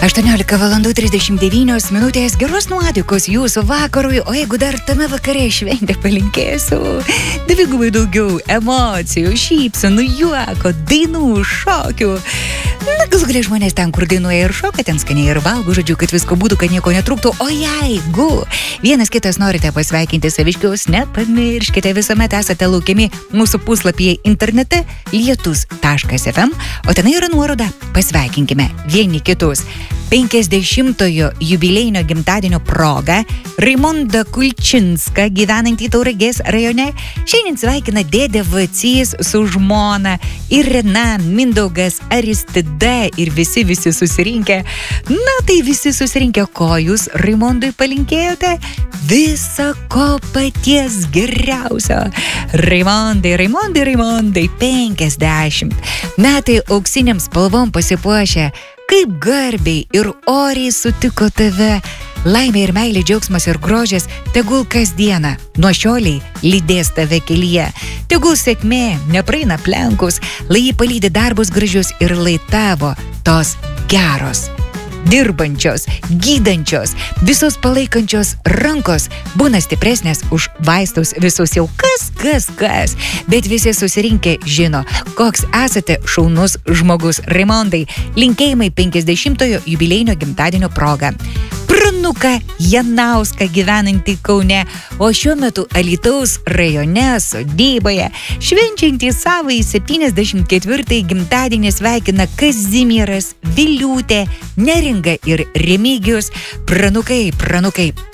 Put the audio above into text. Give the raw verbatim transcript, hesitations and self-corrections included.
aštuoniolika valandų trisdešimt devynios minutės geros nuotaikos jūsų vakarui, o jeigu dar tame vakare šventę palinkėsiu, dvigubai daugiau emocijų, šypsenų, juoko, dainų, šokių. Na, gal galė žmonės ten, kur dainuoja ir šoka, ten skaniai ir valgo, žodžiu, kad visko būtų, kad nieko netrūktų. O jeigu vienas kitas norite pasveikinti saviškius, nepamirškite, visuomet esate laukiami mūsų puslapyje internete lietus taškas ef em, o ten yra nuoroda pasveikinkime vieni kitus. penkiasdešimtojo jubiliejinio gimtadienio proga Raimonda Kulčinska, gyvenantį Tauragės rajone, šiandien sveikina dėdė Vacys su žmona Irena, Mindaugas, Aristida ir visi visi susirinkę. Na tai visi susirinkę, ko jūs Raimondui palinkėjote? Visa ko paties geriausio. Raimondai, Raimondai, Raimondai, penkiasdešimt. Metai auksiniam spalvom pasipuošę. Kaip garbiai ir oriai sutiko tave. Laimė ir meilė, džiaugsmas ir grožis tegul kasdieną nuo šioliai lydės tave kelyje. Tegul sėkmė nepraeina plenkus, lai jį palydi darbus gražius ir lai tavo tos geros, dirbančios, gydančios, visos palaikančios rankos būna stipresnės už vaistus visus. Jau kas, kas, kas, bet visi susirinkę žino, koks esate šaunus žmogus. Raimondai, linkėjimai penkiasdešimtojo jubiliejinio gimtadienio proga. Pranuką Janauską gyvenantį Kaune, o šiuo metu Alytaus rajone sodyboje švenčiantį savąjį septyniasdešimt ketvirtąjį gimtadienį sveikina Kazimieras, Viliūtė, Neringa ir Remigijus. Pranukai, pranukai,